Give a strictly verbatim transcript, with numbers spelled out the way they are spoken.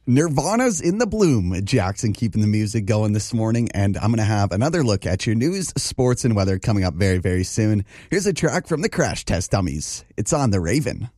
Nirvana's In the Bloom. Jackson keeping the music going this morning, and I'm going to have another look at your news, sports, and weather coming up very, very soon. Here's a track from the Crash Test Dummies. It's on The Raven.